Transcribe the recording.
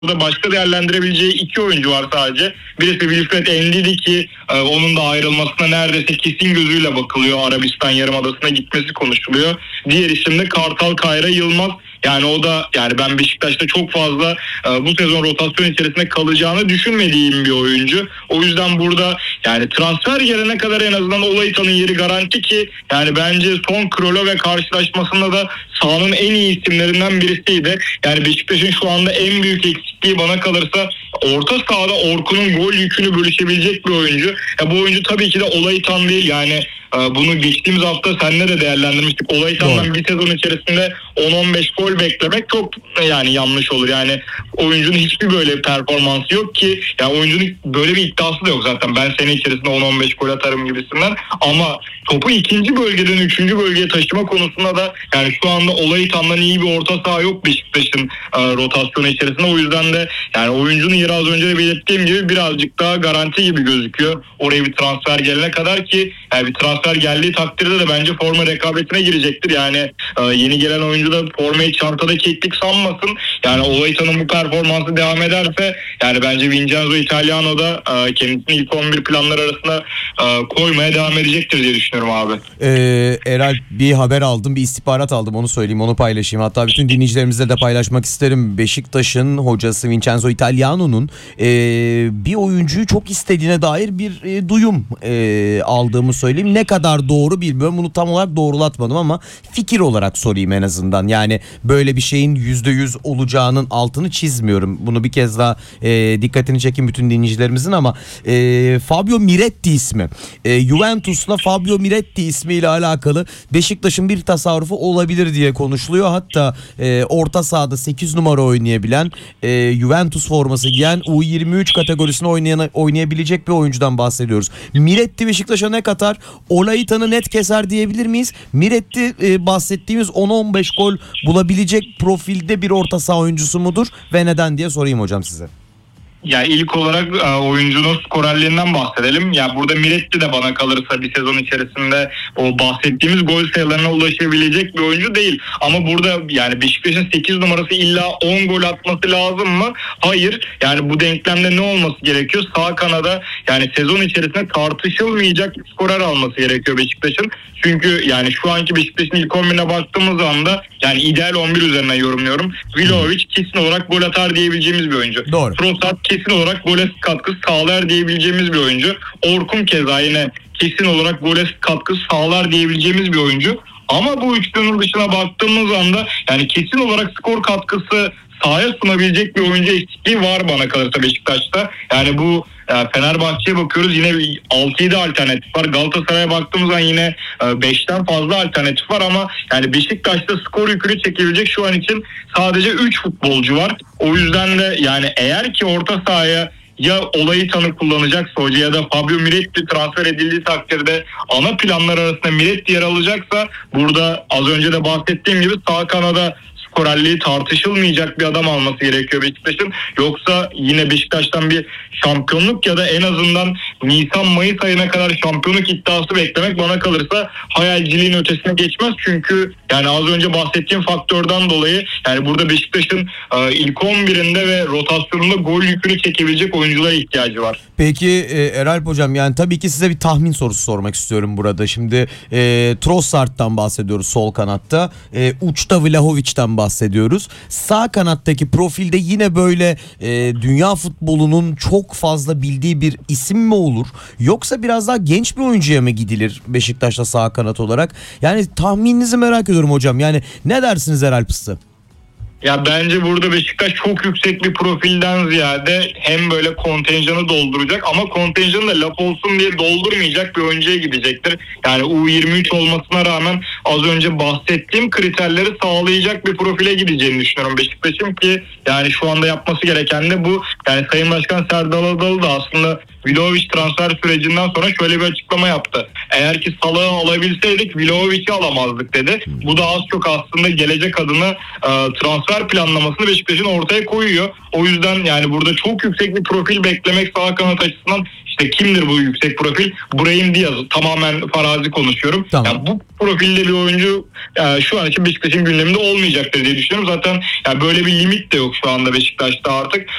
Burada başka değerlendirebileceği iki oyuncu var sadece. Birisi Wilfred Ndidi ki onun da ayrılmasına neredeyse kesin gözüyle bakılıyor. Arabistan Yarımadası'na gitmesi konuşuluyor. Diğer isim de Kartal Kayra Yılmaz. Yani o da, yani ben Beşiktaş'ta çok fazla bu sezon rotasyon içerisinde kalacağını düşünmediğim bir oyuncu. O yüzden burada yani transfer gelene kadar en azından Olaytan'ın yeri garanti ki yani bence son Krolove karşılaşmasında da sahanın en iyi isimlerinden birisiydi. Yani Beşiktaş'ın şu anda en büyük eksikliği bana kalırsa orta sahada Orkun'un gol yükünü bölüşebilecek bir oyuncu. Bu oyuncu tabii ki de Olaytan değil yani. Bunu geçtiğimiz hafta seninle de değerlendirmiştik. Olaytan'dan bir sezon içerisinde 10-15 gol beklemek çok yani yanlış olur. Yani oyuncunun hiçbir böyle performansı yok ki. Yani oyuncunun böyle bir iddiası da yok zaten. Ben sene içerisinde 10-15 gol atarım gibisinden. Ama topu ikinci bölgeden üçüncü bölgeye taşıma konusunda da yani şu anda Olaytan'dan iyi bir orta saha yok Beşiktaş'ın rotasyonu içerisinde. O yüzden de yani oyuncunun yeri az önce de belirttiğim gibi birazcık daha garanti gibi gözüküyor. Oraya bir transfer gelene kadar ki yani bir transfer geldiği takdirde de bence forma rekabetine girecektir. Yani yeni gelen oyuncu da formayı çantada keklik sanmasın. Yani Olaytan'ın bu performansı devam ederse yani bence Vincenzo Italiano da kendisini ilk 11 planları arasında koymaya devam edecektir diye düşünüyorum abi. Eral, bir haber aldım, bir istihbarat aldım, onu söyleyeyim, onu paylaşayım. Hatta bütün dinleyicilerimizle de paylaşmak isterim. Beşiktaş'ın hocası Vincenzo Italiano'nun bir oyuncuyu çok istediğine dair bir duyum aldığımı söyleyeyim. Ne kadar doğru bilmiyorum, bunu tam olarak doğrulatmadım ama fikir olarak sorayım en azından. Yani böyle bir şeyin %100 olacağının altını çizmiyorum. Bunu bir kez daha dikkatini çekin bütün dinleyicilerimizin ama Fabio Miretti ismi. Juventus'la Fabio Miretti ismiyle alakalı Beşiktaş'ın bir tasarrufu olabilir diye konuşuluyor. Hatta orta sahada 8 numara oynayabilen, Juventus forması giyen, U23 kategorisine oynayabilecek bir oyuncudan bahsediyoruz. Miretti Beşiktaş'a ne katar? Olaytan'ı net keser diyebilir miyiz? Miretti bahsettiğimiz 10-15 gol bulabilecek profilde bir orta saha oyuncusu mudur ve neden diye sorayım hocam size. Ya ilk olarak oyuncunun skorerliğinden bahsedelim. Ya burada Miretti de bana kalırsa bir sezon içerisinde o bahsettiğimiz gol sayılarına ulaşabilecek bir oyuncu değil. Ama burada yani Beşiktaş'ın 8 numarası illa 10 gol atması lazım mı? Hayır. Yani bu denklemde ne olması gerekiyor? Sağ kanada yani sezon içerisinde tartışılmayacak bir skorer alması gerekiyor Beşiktaş'ın. Çünkü yani şu anki Beşiktaş'ın ilk 11'ine baktığımız anda yani ideal 11 üzerinden yorumluyorum. Vlahovic kesin olarak gol atar diyebileceğimiz bir oyuncu. Doğru. Trossard kesin olarak gole katkı sağlar diyebileceğimiz bir oyuncu. Orkun keza yine kesin olarak gole katkı sağlar diyebileceğimiz bir oyuncu. Ama bu üçlünün dışına baktığımız anda yani kesin olarak skor katkısı sahaya sunabilecek bir oyuncu eksikliği var bana kalırsa Beşiktaş'ta. Yani bu Fenerbahçe'ye bakıyoruz, yine 6-7 alternatif var. Galatasaray'a baktığımız zaman yine 5'ten fazla alternatif var ama yani Beşiktaş'ta skor yükünü çekebilecek şu an için sadece 3 futbolcu var. O yüzden de yani eğer ki orta sahaya ya Olaytan'ı kullanacaksa hoca ya da Fabio Miretti transfer edildiği takdirde ana planlar arasında Miretti yer alacaksa burada az önce de bahsettiğim gibi sağ kanada skorerliği tartışılmayacak bir adam alması gerekiyor Beşiktaş'ın. Yoksa yine Beşiktaş'tan bir şampiyonluk ya da en azından Nisan-Mayıs ayına kadar şampiyonluk iddiası beklemek bana kalırsa hayalciliğin ötesine geçmez. Çünkü yani az önce bahsettiğim faktörden dolayı yani burada Beşiktaş'ın ilk 11'inde ve rotasyonunda gol yükünü çekebilecek oyunculara ihtiyacı var. Peki Eralp hocam, yani tabii ki size bir tahmin sorusu sormak istiyorum burada. Şimdi Trossard'dan bahsediyoruz sol kanatta. Uçta Vlahovic'den bahsediyoruz. Sağ kanattaki profilde yine böyle dünya futbolunun çok fazla bildiği bir isim mi olur? Yoksa biraz daha genç bir oyuncuya mı gidilir Beşiktaş'ta sağ kanat olarak? Yani tahmininizi merak ediyorum hocam. Yani ne dersiniz Eralp Usta? Ya bence burada Beşiktaş çok yüksek bir profilden ziyade hem böyle kontenjanı dolduracak ama kontenjanı da laf olsun diye doldurmayacak bir oyuncuya gidecektir. Yani U23 olmasına rağmen az önce bahsettiğim kriterleri sağlayacak bir profile gideceğini düşünüyorum Beşiktaş'ın ki yani şu anda yapması gereken de bu. Yani Sayın Başkan Serdal Adalı da aslında Vlahovic transfer sürecinden sonra şöyle bir açıklama yaptı. Eğer ki Salah'ı alabilseydik Vlahovic'i alamazdık dedi. Bu da az çok aslında gelecek adına transfer planlamasını Beşiktaş'ın ortaya koyuyor. O yüzden yani burada çok yüksek bir profil beklemek sağ kanat açısından İşte kimdir bu yüksek profil? Brahim Diaz. Tamamen farazi konuşuyorum. Tamam. Yani bu profilde bir oyuncu şu an için Beşiktaş'ın gündeminde olmayacaktır diye düşünüyorum. Zaten böyle bir limit de yok şu anda Beşiktaş'ta artık.